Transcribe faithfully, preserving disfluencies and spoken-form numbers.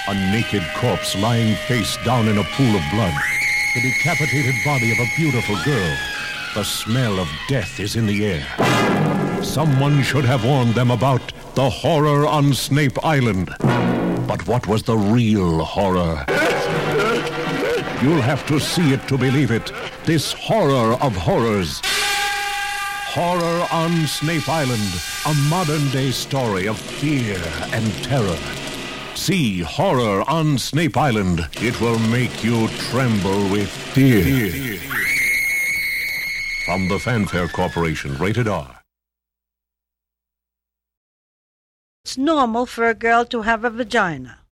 A naked corpse lying face down in a pool of blood. The decapitated body of a beautiful girl. The smell of death is in the air. Someone should have warned them about the horror on Snape Island. But what was the real horror? You'll have to see it to believe it. This horror of horrors. Horror on Snape Island, a modern-day story of fear and terror. See Horror on Snape Island. It will make you tremble with fear. From the Fanfare Corporation, rated R. It's normal for a girl to have a vagina.